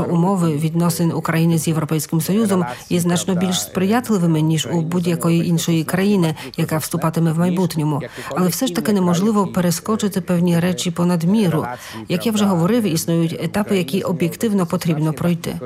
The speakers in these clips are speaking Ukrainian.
умови відносин України з Європейським Союзом є значно більш сприятливими, ніж у будь-якої іншої країни, яка вступатиме в майбутньому. Але все ж таки неможливо перескочити певні речі понад міру. Як я вже говорив, існують етапи, які об'єктивно потрібно пройти.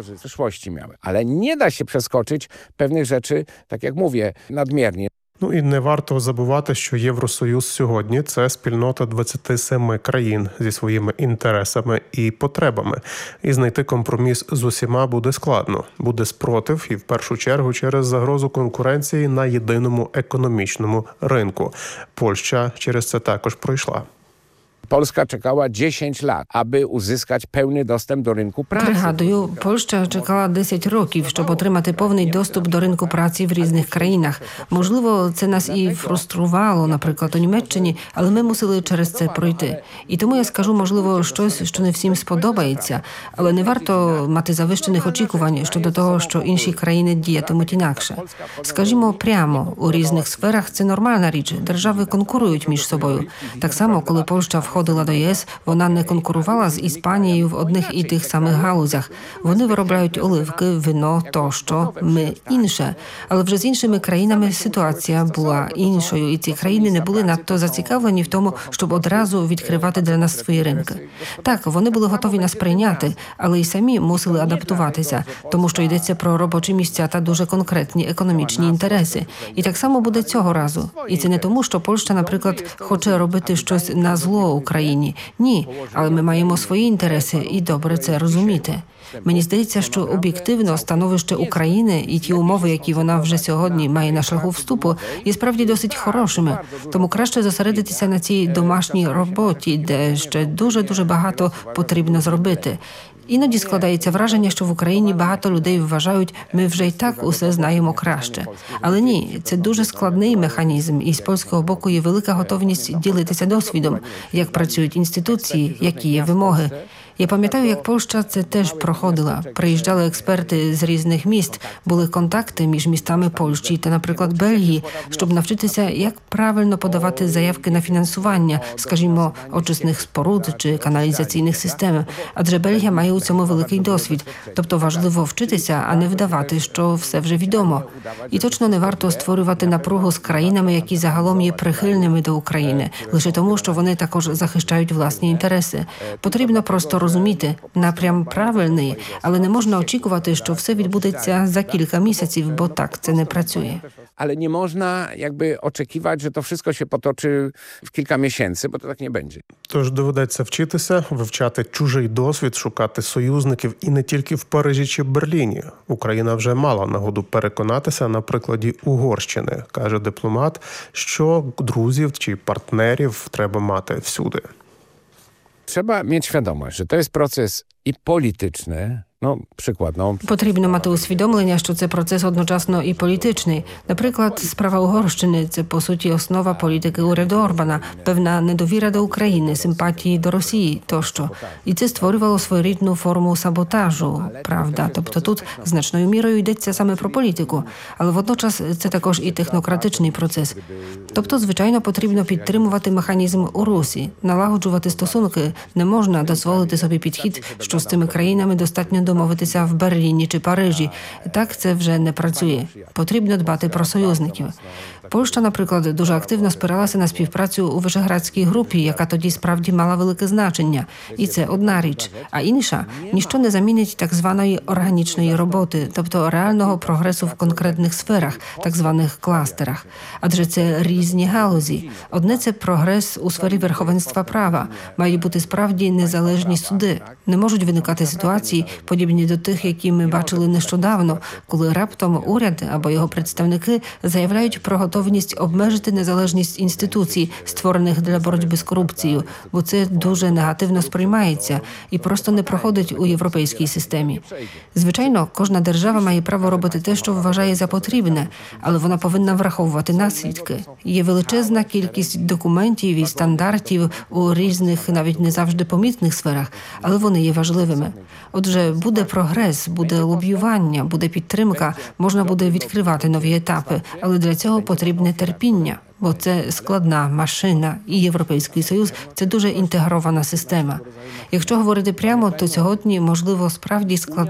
Але не da się przeskoczyć pewnych rzeczy, tak jak mówię, nadmiernie. Ну і не варто забувати, що Євросоюз сьогодні – це спільнота 27 країн зі своїми інтересами і потребами. І знайти компроміс з усіма буде складно. Буде спротив і в першу чергу через загрозу конкуренції на єдиному економічному ринку. Польща через це також пройшла. Polska czekała 10 lat, aby uzyskać pełny dostęp do rynku pracy. Пригадую, Польща чекала 10 років, щоб отримати повний доступ до ринку праці в різних країнах. Можливо, це нас і фруструвало, наприклад, у Німеччині, але ми мусили через це пройти. І тому я скажу, можливо, щось, що не всім сподобається, але не варто мати завищених очікувань щодо того, що інші країни діятимуть інакше. Скажімо прямо, у різних сферах це нормальна річ, держави конкурують між собою. Так само, коли Польща входила до ЄС, вона не конкурувала з Іспанією в одних і тих самих галузях. Вони виробляють оливки, вино, тощо, ми інше. Але вже з іншими країнами ситуація була іншою, і ці країни не були надто зацікавлені в тому, щоб одразу відкривати для нас свої ринки. Так, вони були готові нас прийняти, але й самі мусили адаптуватися, тому що йдеться про робочі місця та дуже конкретні економічні інтереси. І так само буде цього разу. І це не тому, що Польща, наприклад, хоче робити щось на зло Україні. Ні, але ми маємо свої інтереси і добре це розуміти. Мені здається, що об'єктивно становище України і ті умови, які вона вже сьогодні має на шляху вступу, є справді досить хорошими. Тому краще зосередитися на цій домашній роботі, де ще дуже-дуже багато потрібно зробити. Іноді складається враження, що в Україні багато людей вважають, ми вже й так усе знаємо краще. Але ні, це дуже складний механізм, і з польського боку є велика готовність ділитися досвідом, як працюють інституції, які є вимоги. Я пам'ятаю, як Польща це теж проходила. Приїжджали експерти з різних міст, були контакти між містами Польщі та, наприклад, Бельгії, щоб навчитися, як правильно подавати заявки на фінансування, скажімо, очисних споруд чи каналізаційних систем. Адже Бельгія має у цьому великий досвід. Тобто важливо вчитися, а не вдавати, що все вже відомо. І точно не варто створювати напругу з країнами, які загалом є прихильними до України, лише тому, що вони також захищають власні інтереси. Потрібно просто розуміти, напрям правильний, але не можна очікувати, що все відбудеться за кілька місяців, бо так це не працює. Ale nie można jakby oczekiwać, że to wszystko się potoczy w kilka miesięcy, bo to tak nie będzie. Тож доведеться вчитися, вивчати чужий досвід, шукати союзників і не тільки в Парижі чи Берліні. Україна вже мала нагоду переконатися на прикладі Угорщини, каже дипломат, що друзів чи партнерів треба мати всюди. Trzeba mieć świadomość, że to jest proces i polityczny, Потрібно мати усвідомлення, що це процес одночасно і політичний. Наприклад, справа Угорщини – це, по суті, основа політики уряду Орбана, певна недовіра до України, симпатії до Росії тощо. І це створювало своєрідну форму саботажу, правда. Тобто тут значною мірою йдеться саме про політику, але водночас це також і технократичний процес. Тобто, звичайно, потрібно підтримувати механізм у Русі, налагоджувати стосунки. Не можна дозволити собі підхід, що з цими країнами достатньо домовитися в Берліні чи Парижі. Так це вже не працює. Потрібно дбати про союзників. Польща, наприклад, дуже активно спиралася на співпрацю у Вишеградській групі, яка тоді справді мала велике значення. І це одна річ. А інша – ніщо не замінить так званої органічної роботи, тобто реального прогресу в конкретних сферах, так званих кластерах. Адже це різні галузі. Одне – це прогрес у сфері верховенства права. Мають бути справді незалежні суди. Не можуть виникати ситуації, подібні до тих, які ми бачили нещодавно, коли раптом уряд або його представники заявляють про готовність обмежити незалежність інституцій, створених для боротьби з корупцією, бо це дуже негативно сприймається і просто не проходить у європейській системі. Звичайно, кожна держава має право робити те, що вважає за потрібне, але вона повинна враховувати наслідки. Є величезна кількість документів і стандартів у різних, навіть не завжди помітних сферах, але вони є важливими. Отже, буде прогрес, буде лобіювання, буде підтримка, можна буде відкривати нові етапи, але для цього потрібне терпіння, бо це складна машина, і Європейський Союз – це дуже інтегрована система. Якщо говорити прямо, то сьогодні, можливо, справді складно